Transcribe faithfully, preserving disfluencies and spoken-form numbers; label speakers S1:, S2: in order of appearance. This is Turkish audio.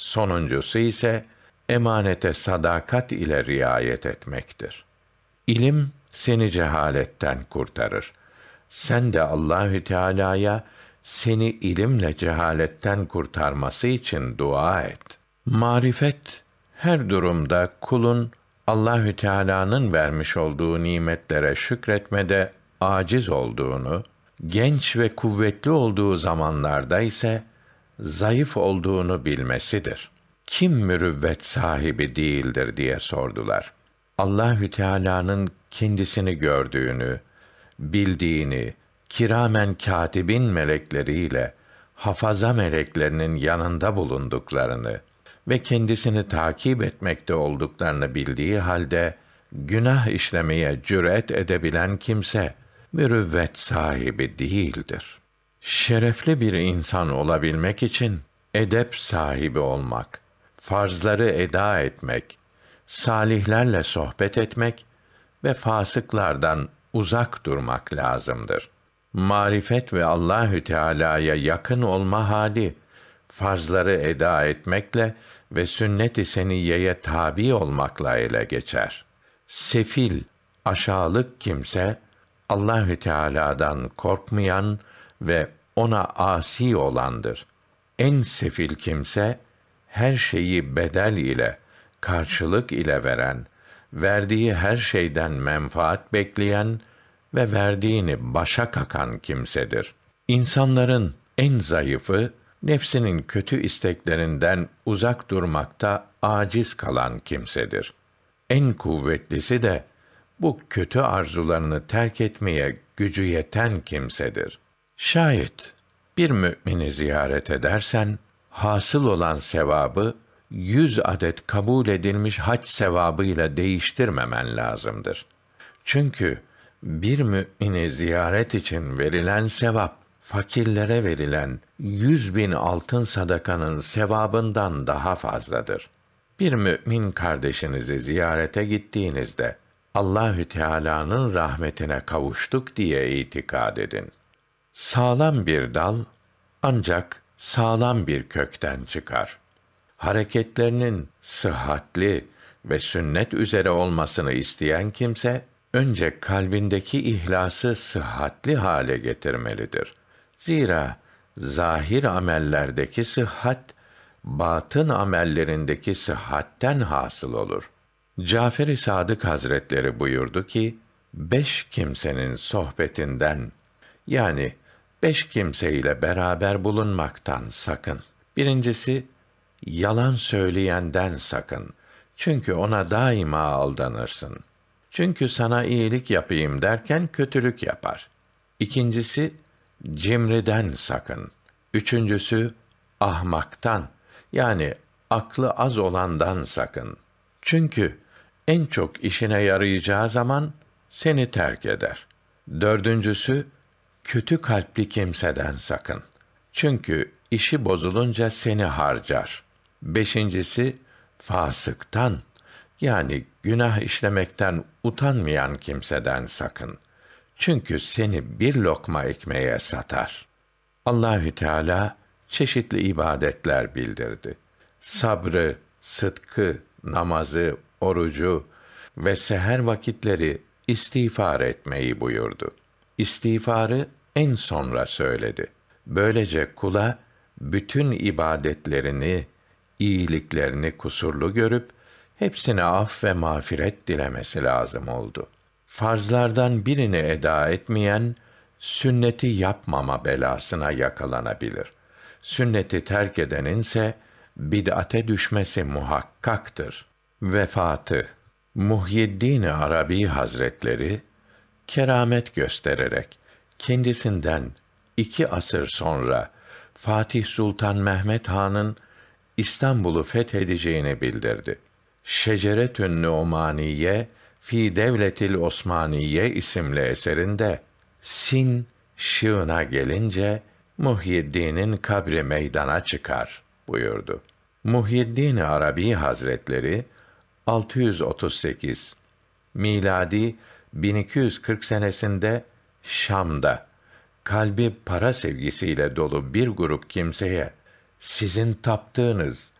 S1: Sonuncusu ise emanete sadakat ile riayet etmektir. İlim seni cehaletten kurtarır. Sen de Allahü Teala'ya seni ilimle cehaletten kurtarması için dua et. Marifet her durumda kulun Allahü Teala'nın vermiş olduğu nimetlere şükretmede aciz olduğunu, genç ve kuvvetli olduğu zamanlarda ise zayıf olduğunu bilmesidir. Kim mürüvvet sahibi değildir diye sordular. Allahü Teala'nın kendisini gördüğünü, bildiğini, kiramen katibin melekleriyle hafaza meleklerinin yanında bulunduklarını ve kendisini takip etmekte olduklarını bildiği halde günah işlemeye cüret edebilen kimse mürüvvet sahibi değildir. Şerefli bir insan olabilmek için edep sahibi olmak, farzları eda etmek, salihlerle sohbet etmek ve fasıklardan uzak durmak lazımdır. Marifet ve Allahü Teala'ya yakın olma hali, farzları eda etmekle ve sünnet-i seniyyeye tabi olmakla ele geçer. Sefil, aşağılık kimse, Allahü Teala'dan korkmayan ve ona asi olandır. En sefil kimse, her şeyi bedel ile, karşılık ile veren, verdiği her şeyden menfaat bekleyen ve verdiğini başa kakan kimsedir. İnsanların en zayıfı, nefsinin kötü isteklerinden uzak durmakta aciz kalan kimsedir. En kuvvetlisi de, bu kötü arzularını terk etmeye gücü yeten kimsedir. Şayet bir mümini ziyaret edersen, hasıl olan sevabı, yüz adet kabul edilmiş hac sevabıyla değiştirmemen lazımdır. Çünkü bir mümini ziyaret için verilen sevap, fakirlere verilen yüz bin altın sadakanın sevabından daha fazladır. Bir mümin kardeşinizi ziyarete gittiğinizde, Allahü Teala'nın rahmetine kavuştuk diye itikad edin. Sağlam bir dal, ancak sağlam bir kökten çıkar. Hareketlerinin sıhhatli ve sünnet üzere olmasını isteyen kimse, önce kalbindeki ihlası sıhhatli hale getirmelidir. Zira zahir amellerdeki sıhhat, batın amellerindeki sıhhatten hasıl olur. Cafer-i Sadık Hazretleri buyurdu ki, beş kimsenin sohbetinden, yani beş kimseyle beraber bulunmaktan sakın. Birincisi, yalan söyleyenden sakın. Çünkü ona daima aldanırsın. Çünkü sana iyilik yapayım derken kötülük yapar. İkincisi, cimriden sakın. Üçüncüsü, ahmaktan, yani aklı az olandan sakın. Çünkü en çok işine yarayacağı zaman seni terk eder. Dördüncüsü, kötü kalpli kimseden sakın. Çünkü işi bozulunca seni harcar. Beşincisi, fasıktan, yani günah işlemekten utanmayan kimseden sakın. Çünkü seni bir lokma ekmeğe satar. Allahü Teala çeşitli ibadetler bildirdi. Sabrı, sıdkı, namazı, orucu ve seher vakitleri istiğfar etmeyi buyurdu. İstiğfarı en sonra söyledi. Böylece kula bütün ibadetlerini, iyiliklerini kusurlu görüp hepsine af ve mağfiret dilemesi lazım oldu. Farzlardan birini eda etmeyen, sünneti yapmama belasına yakalanabilir. Sünneti terk edeninse, bid'ate düşmesi muhakkaktır. Vefatı Muhyiddin Arabi Hazretleri, keramet göstererek, kendisinden iki asır sonra, Fatih Sultan Mehmet Han'ın İstanbul'u fethedeceğini bildirdi. Şeceretün Nu'maniye fi Devletil Osmaniye isimli eserinde, Sin şığına gelince, Muhyiddin'in kabri meydana çıkar buyurdu. Muhyiddin Arabi Hazretleri, altı yüz otuz sekiz miladi bin iki yüz kırk senesinde Şam'da kalbi para sevgisiyle dolu bir grup kimseye, sizin taptığınız